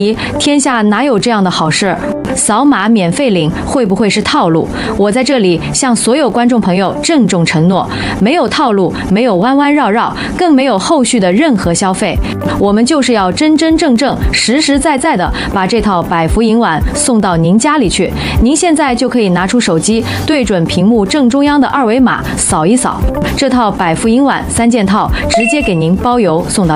天下哪有这样的好事？扫码免费领会不会是套路？我在这里向所有观众朋友郑重承诺，没有套路，没有弯弯绕绕，更没有后续的任何消费。我们就是要真真正正、实实在在的把这套百福银碗送到您家里去。您现在就可以拿出手机，对准屏幕正中央的二维码扫一扫，这套百福银碗3件套直接给您包邮送到。